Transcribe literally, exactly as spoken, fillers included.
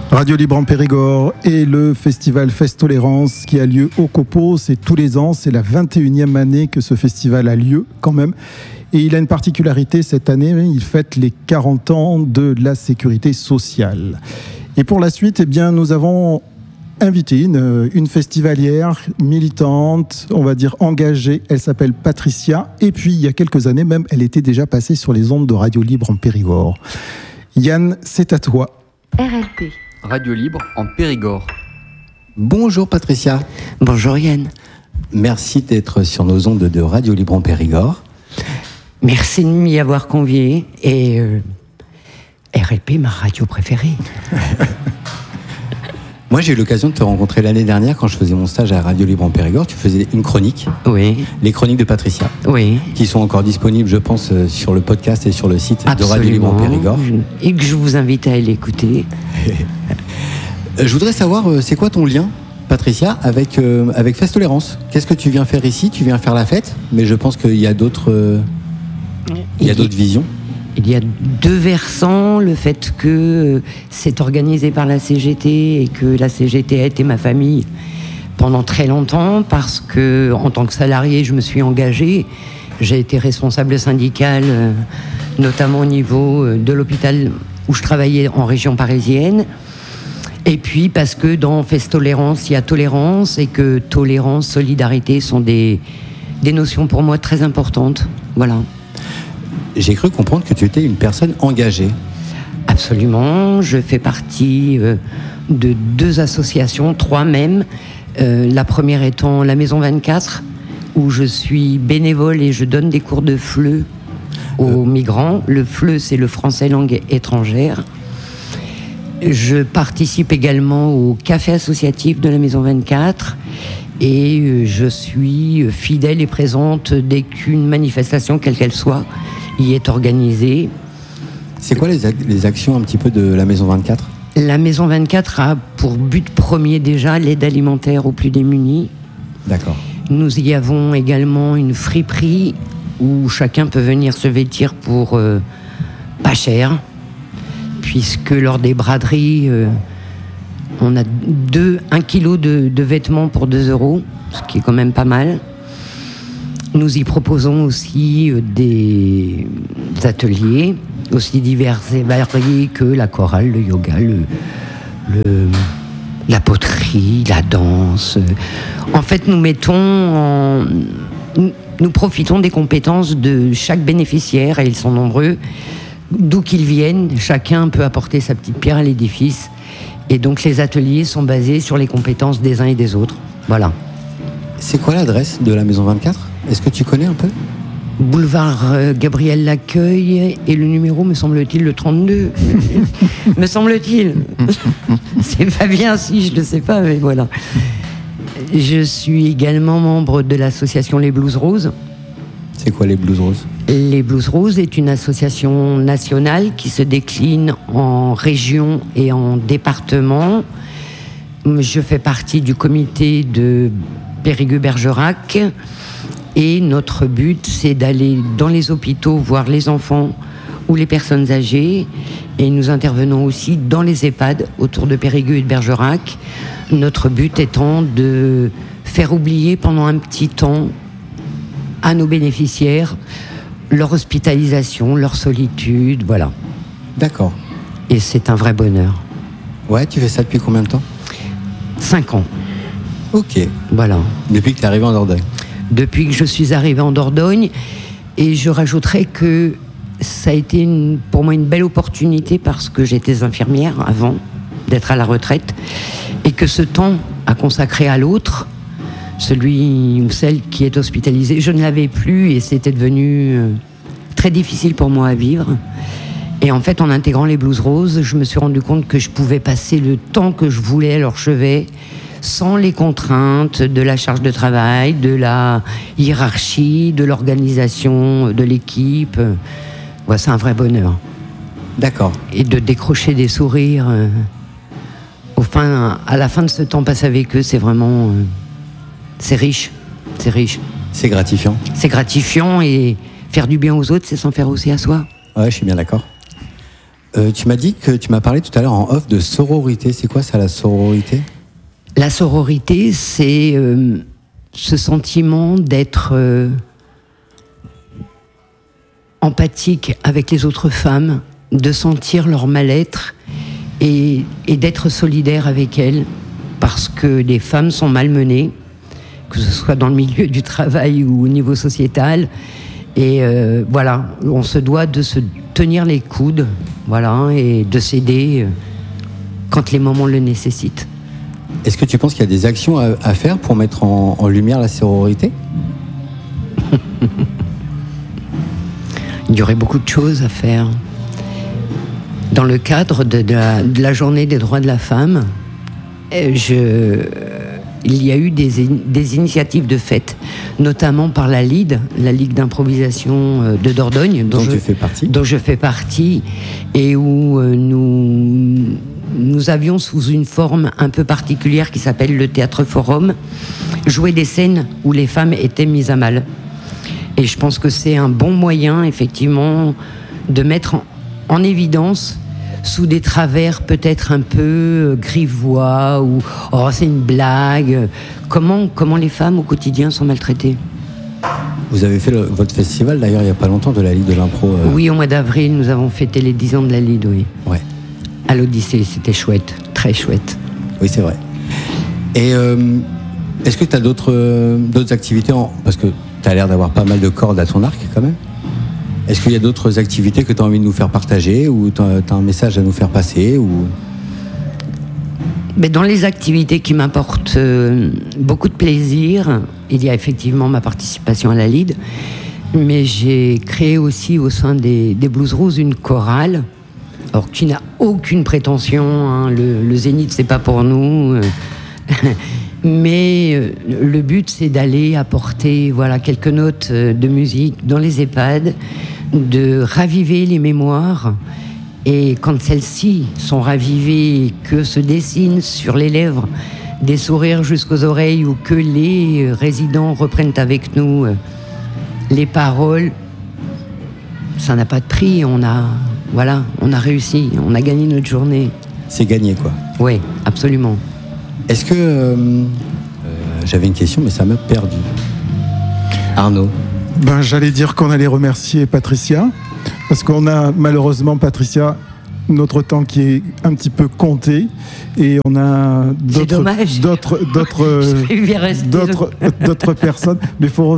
Radio Libre en Périgord et le festival Fest Tolérance qui a lieu au Copeau, c'est tous les ans, c'est la vingt et unième année que ce festival a lieu quand même. Et il a une particularité cette année, il fête les quarante ans de la sécurité sociale. Et pour la suite, eh bien, nous avons invité une, une festivalière militante, on va dire engagée, elle s'appelle Patricia. Et puis il y a quelques années même, elle était déjà passée sur les ondes de Radio Libre en Périgord. Yann, c'est à toi. R L P. Radio Libre en Périgord. Bonjour Patricia. Bonjour Yann. Merci d'être sur nos ondes de Radio Libre en Périgord. Merci de m'y avoir convié. Et euh, R L P, ma radio préférée. Moi, j'ai eu l'occasion de te rencontrer l'année dernière quand je faisais mon stage à Radio Libre en Périgord. Tu faisais une chronique. Oui. Les chroniques de Patricia. Oui. Qui sont encore disponibles, je pense, sur le podcast et sur le site Absolument. de Radio Libre en Périgord. Et que je vous invite à l'écouter. Je voudrais savoir, c'est quoi ton lien, Patricia, avec, euh, avec Fest Tolérance ? Qu'est-ce que tu viens faire ici ? Tu viens faire la fête, mais je pense qu'il y a d'autres, euh, il y a d'autres visions. Il y a deux versants, le fait que c'est organisé par la C G T et que la C G T a été ma famille pendant très longtemps parce que, en tant que salarié, je me suis engagée. J'ai été responsable syndicale, notamment au niveau de l'hôpital où je travaillais en région parisienne. Et puis parce que dans Fest Tolérance, il y a tolérance et que tolérance, solidarité sont des, des notions pour moi très importantes. Voilà. J'ai cru comprendre que tu étais une personne engagée. Absolument. Je fais partie euh, de deux associations, trois même. Euh, la première étant la Maison vingt-quatre, où je suis bénévole et je donne des cours de F L E aux euh... migrants. Le F L E, c'est le français langue étrangère. Je participe également au café associatif de la Maison vingt-quatre. Et je suis fidèle et présente dès qu'une manifestation, quelle qu'elle soit, y est organisée. C'est quoi les, ac- les actions un petit peu de la Maison vingt-quatre ? La Maison vingt-quatre a pour but premier déjà l'aide alimentaire aux plus démunis. D'accord. Nous y avons également une friperie où chacun peut venir se vêtir pour euh, pas cher, puisque lors des braderies, euh, on a deux, un kilo de, de vêtements pour deux euros, ce qui est quand même pas mal. Nous y proposons aussi des ateliers, aussi divers et variés que la chorale, le yoga, le, le, la poterie, la danse. En fait, nous mettons en, nous profitons des compétences de chaque bénéficiaire, et ils sont nombreux, d'où qu'ils viennent. Chacun peut apporter sa petite pierre à l'édifice. Et donc, les ateliers sont basés sur les compétences des uns et des autres. Voilà. C'est quoi l'adresse de la Maison vingt-quatre ? Est-ce que tu connais un peu ? Boulevard euh, Gabriel Laccueil, et le numéro, me semble-t-il, le trente-deux. Me semble-t-il. C'est pas bien si je le sais pas, mais voilà. Je suis également membre de l'association Les Blues Roses. C'est quoi les Blues Roses ? Les Blues Roses est une association nationale qui se décline en régions et en départements. Je fais partie du comité de Périgueux-Bergerac. Et notre but, c'est d'aller dans les hôpitaux voir les enfants ou les personnes âgées. Et nous intervenons aussi dans les EHPAD autour de Périgueux et de Bergerac. Notre but étant de faire oublier pendant un petit temps à nos bénéficiaires leur hospitalisation, leur solitude, voilà. D'accord. Et c'est un vrai bonheur. Ouais, tu fais ça depuis combien de temps ? Cinq ans. Ok. Voilà. Depuis que tu es arrivé en Dordogne ? Depuis que je suis arrivée en Dordogne, et je rajouterais que ça a été une, pour moi une belle opportunité parce que j'étais infirmière avant d'être à la retraite, et que ce temps à consacrer à l'autre, celui ou celle qui est hospitalisé, je ne l'avais plus et c'était devenu très difficile pour moi à vivre. Et en fait, en intégrant les Blues Roses, je me suis rendu compte que je pouvais passer le temps que je voulais à leur chevet, sans les contraintes de la charge de travail, de la hiérarchie, de l'organisation, de l'équipe. Ouais, c'est un vrai bonheur. D'accord. Et de décrocher des sourires euh, au fin, à la fin de ce temps passé avec eux, c'est vraiment... Euh, c'est riche. C'est riche. C'est gratifiant. C'est gratifiant, et faire du bien aux autres, c'est s'en faire aussi à soi. Ouais, je suis bien d'accord. Euh, tu m'as dit que tu m'as parlé tout à l'heure en off de sororité. C'est quoi ça, la sororité ? La sororité, c'est euh, ce sentiment d'être euh, empathique avec les autres femmes, de sentir leur mal-être et, et d'être solidaire avec elles, parce que les femmes sont malmenées, que ce soit dans le milieu du travail ou au niveau sociétal. Et euh, voilà, on se doit de se tenir les coudes, voilà, et de s'aider euh, quand les moments le nécessitent. Est-ce que tu penses qu'il y a des actions à, à faire pour mettre en, en lumière la sororité ? Il y aurait beaucoup de choses à faire. Dans le cadre de, de, la, de la journée des droits de la femme, je, il y a eu des, des initiatives de fête, notamment par la L I D, la Ligue d'improvisation de Dordogne, dont, dont je, tu fais partie. dont je fais partie, et où nous, nous avions, sous une forme un peu particulière qui s'appelle le Théâtre Forum, joué des scènes où les femmes étaient mises à mal. Et je pense que c'est un bon moyen, effectivement, de mettre en, en évidence, sous des travers peut-être un peu grivois, ou « oh, c'est une blague », comment, comment les femmes au quotidien sont maltraitées. Vous avez fait le, votre festival, d'ailleurs, il n'y a pas longtemps, de la Ligue de l'impro. Euh... Oui, au mois d'avril, nous avons fêté les dix ans de la Ligue, oui. Ouais. À l'Odyssée, c'était chouette, très chouette. Oui, c'est vrai. Et euh, est-ce que tu as d'autres, euh, d'autres activités en... Parce que tu as l'air d'avoir pas mal de cordes à ton arc, quand même. Est-ce qu'il y a d'autres activités que tu as envie de nous faire partager, ou tu as un message à nous faire passer, ou... Mais dans les activités qui m'apportent euh, beaucoup de plaisir, il y a effectivement ma participation à la L I D, mais j'ai créé aussi au sein des, des Blues Roses une chorale, alors qui n'a aucune prétention, hein, le, le zénith c'est pas pour nous, euh, mais euh, le but c'est d'aller apporter voilà, quelques notes de musique dans les EHPAD, de raviver les mémoires. Et quand celles-ci sont ravivées et que se dessinent sur les lèvres des sourires jusqu'aux oreilles, ou que les résidents reprennent avec nous les paroles, ça n'a pas de prix. On a, voilà, on a réussi, on a gagné notre journée. C'est gagné, quoi. Oui, absolument. Est-ce que... Euh, euh, j'avais une question, mais ça m'a perdu. Arnaud ? Ben, j'allais dire qu'on allait remercier Patricia, parce qu'on a malheureusement, Patricia, notre temps qui est un petit peu compté, et on a d'autres, d'autres, d'autres, d'autres, d'autres personnes, mais il faut